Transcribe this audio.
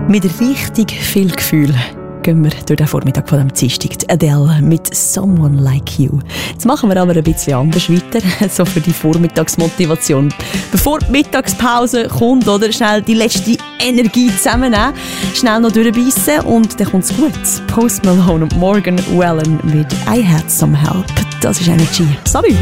Mit richtig viel Gefühl gehen wir durch den Vormittag von dem Dienstag. Adele mit «Someone Like You». Jetzt machen wir aber ein bisschen anders weiter, so für die Vormittagsmotivation. Bevor die Mittagspause kommt, oder schnell die letzte Energie zusammennehmen, schnell noch durchbeissen und dann kommt es gut. Post Malone und Morgan Wallen mit «I Had Some Help». Das ist Energy. Salut!